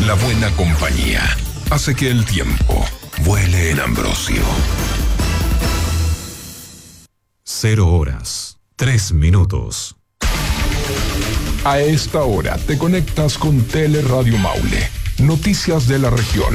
La buena compañía hace que el tiempo vuele en Ambrosio. 0:03. A esta hora te conectas con Teleradio Maule. Noticias de la región.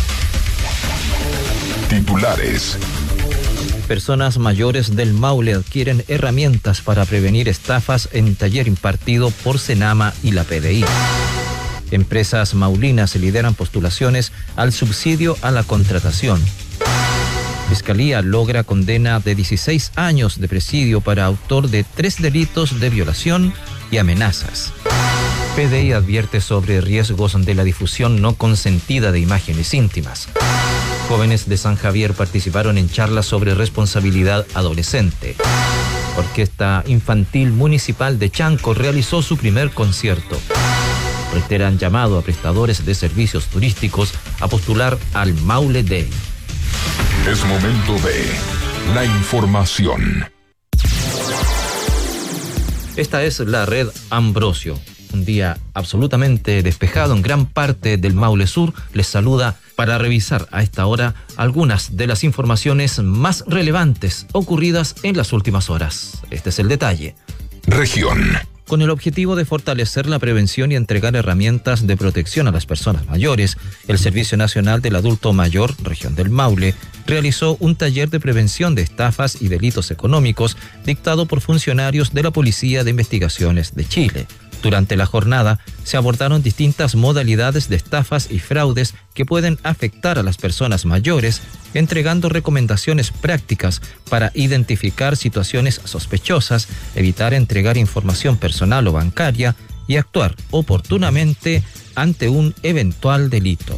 Titulares. Personas mayores del Maule adquieren herramientas para prevenir estafas en taller impartido por Senama y la PDI. Empresas maulinas lideran postulaciones al subsidio a la contratación. Fiscalía logra condena de 16 años de presidio para autor de 3 delitos de violación y amenazas. PDI advierte sobre riesgos de la difusión no consentida de imágenes íntimas. Jóvenes de San Javier participaron en charlas sobre responsabilidad adolescente. Orquesta Infantil Municipal de Chanco realizó su primer concierto. Reiteran llamado a prestadores de servicios turísticos a postular al Maule Day. Es momento de la información. Esta es la red Ambrosio. Un día absolutamente despejado en gran parte del Maule Sur. Les saluda para revisar a esta hora algunas de las informaciones más relevantes ocurridas en las últimas horas. Este es el detalle. Región. Con el objetivo de fortalecer la prevención y entregar herramientas de protección a las personas mayores, el Servicio Nacional del Adulto Mayor, Región del Maule, realizó un taller de prevención de estafas y delitos económicos dictado por funcionarios de la Policía de Investigaciones de Chile. Durante la jornada se abordaron distintas modalidades de estafas y fraudes que pueden afectar a las personas mayores, entregando recomendaciones prácticas para identificar situaciones sospechosas, evitar entregar información personal o bancaria y actuar oportunamente ante un eventual delito.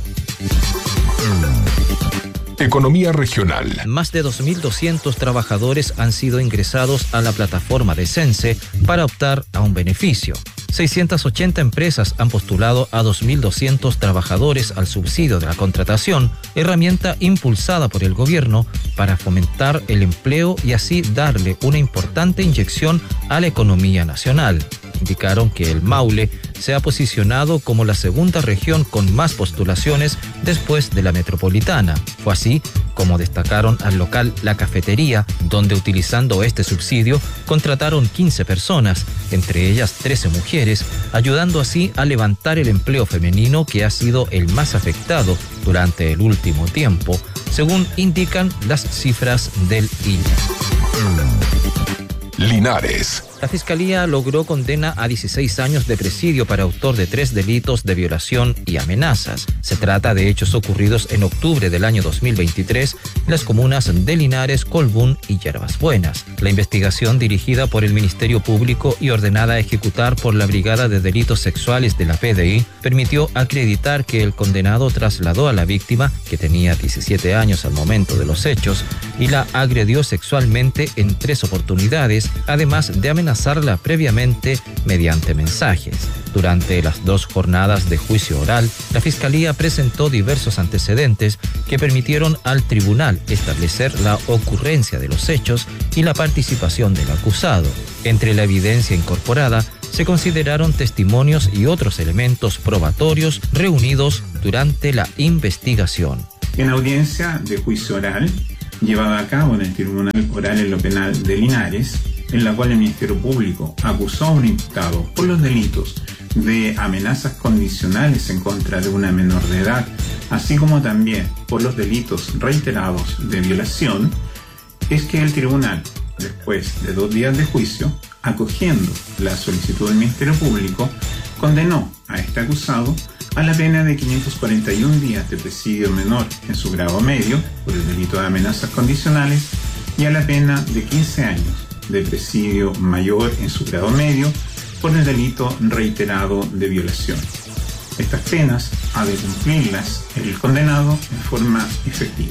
Economía regional. Más de 2.200 trabajadores han sido ingresados a la plataforma de Cense para optar a un beneficio. 680 empresas han postulado a 2.200 trabajadores al subsidio de la contratación, herramienta impulsada por el gobierno para fomentar el empleo y así darle una importante inyección a la economía nacional. Indicaron que el Maule se ha posicionado como la segunda región con más postulaciones después de la metropolitana. Fue así como destacaron al local La Cafetería, donde utilizando este subsidio contrataron 15 personas, entre ellas 13 mujeres, ayudando así a levantar el empleo femenino que ha sido el más afectado durante el último tiempo, según indican las cifras del INE. Linares. La Fiscalía logró condena a 16 años de presidio para autor de 3 delitos de violación y amenazas. Se trata de hechos ocurridos en octubre del año 2023 en las comunas de Linares, Colbún y Yerbas Buenas. La investigación, dirigida por el Ministerio Público y ordenada a ejecutar por la Brigada de Delitos Sexuales de la PDI, permitió acreditar que el condenado trasladó a la víctima, que tenía 17 años al momento de los hechos, y la agredió sexualmente en 3 oportunidades, además de amenazarla previamente mediante mensajes. Durante las 2 jornadas de juicio oral, la Fiscalía presentó diversos antecedentes que permitieron al tribunal establecer la ocurrencia de los hechos y la participación del acusado. Entre la evidencia incorporada, se consideraron testimonios y otros elementos probatorios reunidos durante la investigación. En audiencia de juicio oral, llevada a cabo en el Tribunal Oral en lo Penal de Linares, en la cual el Ministerio Público acusó a un imputado por los delitos de amenazas condicionales en contra de una menor de edad, así como también por los delitos reiterados de violación, es que el tribunal, después de 2 días de juicio, acogiendo la solicitud del Ministerio Público, condenó a este acusado a la pena de 541 días de presidio menor en su grado medio por el delito de amenazas condicionales y a la pena de 15 años de presidio mayor en su grado medio por el delito reiterado de violación. Estas penas ha de cumplirlas el condenado en forma efectiva.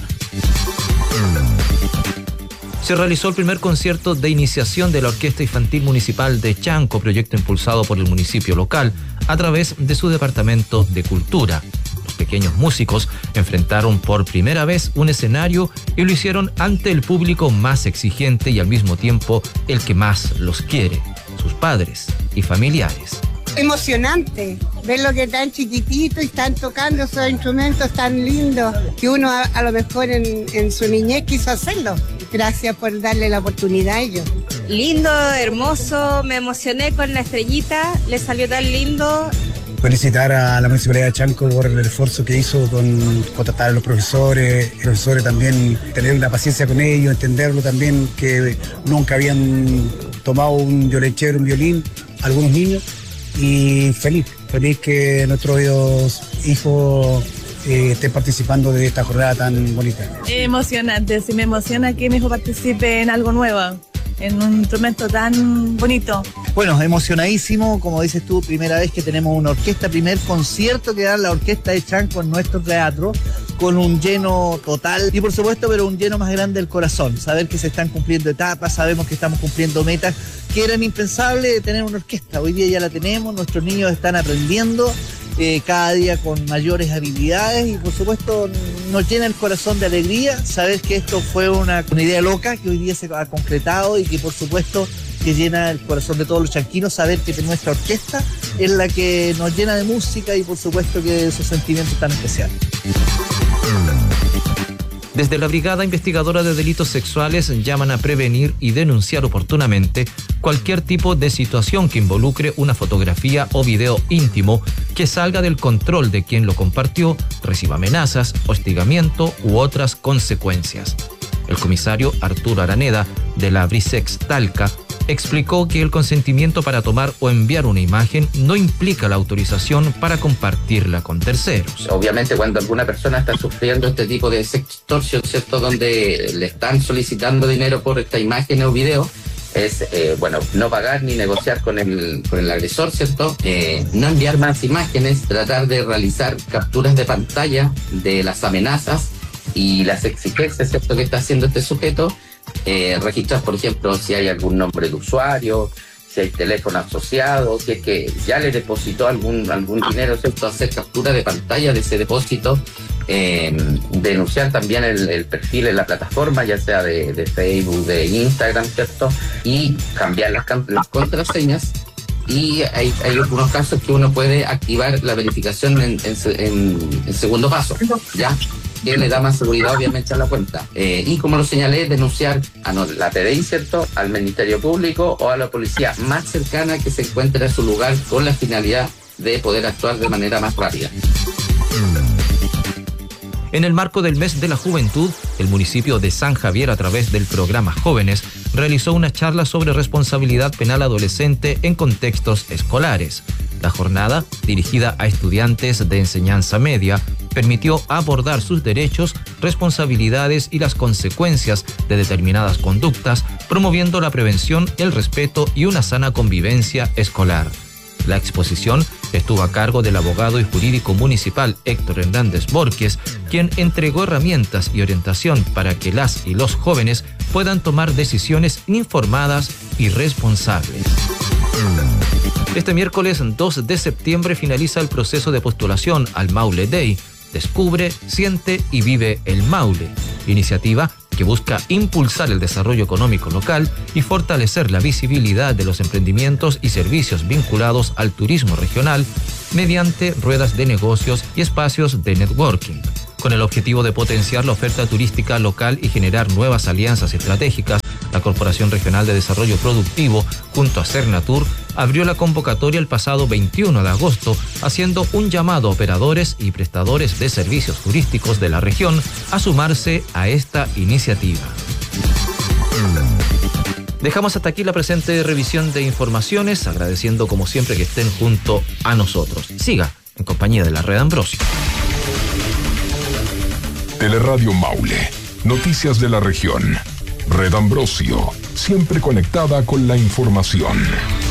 Se realizó el primer concierto de iniciación de la Orquesta Infantil Municipal de Chanco, proyecto impulsado por el municipio local a través de su departamento de cultura. Los pequeños músicos enfrentaron por primera vez un escenario y lo hicieron ante el público más exigente y al mismo tiempo el que más los quiere, sus padres y familiares. emocionante verlo que tan chiquitito y están tocando esos instrumentos tan lindos que uno a lo mejor en su niñez quiso hacerlo. Gracias por darle la oportunidad a ellos. Lindo, hermoso, me emocioné con la estrellita, le salió tan lindo. Felicitar a la Municipalidad de Chanco por el esfuerzo que hizo con contratar a los profesores también tener la paciencia con ellos, entenderlo también que nunca habían tomado un violonchelo, un violín, algunos niños, y feliz que nuestros hijos estén participando de esta jornada tan bonita. Emocionante, sí me emociona que mi hijo participe en algo nuevo, en un instrumento tan bonito. Bueno, emocionadísimo, como dices tú, primera vez que tenemos una orquesta, primer concierto que da la Orquesta de Chanco en nuestro teatro, con un lleno total y por supuesto, pero un lleno más grande del corazón. Saber que se están cumpliendo etapas, sabemos que estamos cumpliendo metas que eran impensables de tener una orquesta. Hoy día ya la tenemos, nuestros niños están aprendiendo cada día con mayores habilidades y por supuesto nos llena el corazón de alegría saber que esto fue una idea loca que hoy día se ha concretado y que por supuesto que llena el corazón de todos los chanquinos saber que nuestra orquesta es la que nos llena de música y por supuesto que esos sentimientos tan especiales. Desde la Brigada Investigadora de Delitos Sexuales llaman a prevenir y denunciar oportunamente cualquier tipo de situación que involucre una fotografía o video íntimo que salga del control de quien lo compartió, reciba amenazas, hostigamiento u otras consecuencias. El comisario Arturo Araneda, de la Brisex Talca, explicó que el consentimiento para tomar o enviar una imagen no implica la autorización para compartirla con terceros. Obviamente cuando alguna persona está sufriendo este tipo de sextorsión, ¿cierto?, donde le están solicitando dinero por esta imagen o video, es, no pagar ni negociar con el agresor, ¿cierto? No enviar más imágenes, tratar de realizar capturas de pantalla de las amenazas y las exigencias, ¿cierto?, que está haciendo este sujeto. Registrar, por ejemplo, si hay algún nombre de usuario, si hay teléfono asociado, si es que ya le depositó algún dinero, ¿cierto?, hacer captura de pantalla de ese depósito, denunciar también el perfil en la plataforma, ya sea de Facebook, de Instagram, ¿cierto?, y cambiar las contraseñas. Y hay algunos casos que uno puede activar la verificación en segundo paso, ¿ya?, que le da más seguridad obviamente a la cuenta. Y como lo señalé, denunciar a la PDI, ¿cierto?, al Ministerio Público o a la policía más cercana que se encuentre a su lugar con la finalidad de poder actuar de manera más rápida. En el marco del Mes de la Juventud, el municipio de San Javier, a través del programa Jóvenes, realizó una charla sobre responsabilidad penal adolescente en contextos escolares. La jornada, dirigida a estudiantes de enseñanza media, permitió abordar sus derechos, responsabilidades y las consecuencias de determinadas conductas, promoviendo la prevención, el respeto y una sana convivencia escolar. La exposición estuvo a cargo del abogado y jurídico municipal Héctor Hernández Borges, quien entregó herramientas y orientación para que las y los jóvenes puedan tomar decisiones informadas y responsables. Este miércoles 2 de septiembre finaliza el proceso de postulación al Maule Day. Descubre, siente y vive el Maule, iniciativa que busca impulsar el desarrollo económico local y fortalecer la visibilidad de los emprendimientos y servicios vinculados al turismo regional mediante ruedas de negocios y espacios de networking. Con el objetivo de potenciar la oferta turística local y generar nuevas alianzas estratégicas, la Corporación Regional de Desarrollo Productivo, junto a Cernatur, abrió la convocatoria el pasado 21 de agosto, haciendo un llamado a operadores y prestadores de servicios turísticos de la región a sumarse a esta iniciativa. Dejamos hasta aquí la presente revisión de informaciones, agradeciendo como siempre que estén junto a nosotros. Siga en compañía de la Red Ambrosio. Teleradio Maule, noticias de la región. Red Ambrosio, siempre conectada con la información.